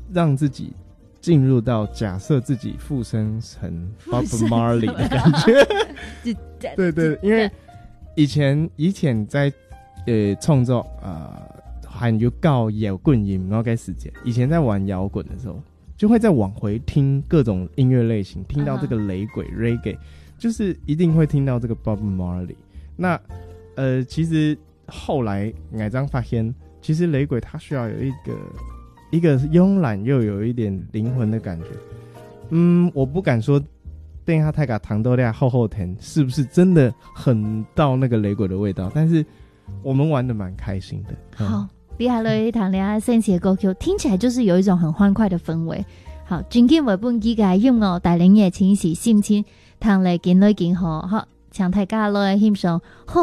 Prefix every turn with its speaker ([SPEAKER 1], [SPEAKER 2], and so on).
[SPEAKER 1] 让自己进入到假设自己附身成 Bob Marley 的感觉。对对，因为以前在创作还有搞摇滚音乐的时间，以前在玩摇滚的时候，就会再往回听各种音乐类型，听到这个雷鬼 reggae， 就是一定会听到这个 Bob Marley。那其实后来矮章发现，其实雷鬼它需要有一个慵懒又有一点灵魂的感觉。我不敢说电哈泰嘎糖豆料厚厚甜是不是真的很到那个雷鬼的味道，但是我们玩的蛮开心的。
[SPEAKER 2] 好，接下来谈聊神奇的歌曲，听起来就是有一种很欢快的氛围。好，今天我本期嘅音樂帶領嘅請是心情，談嚟見來見好，好，請大家來欣賞好。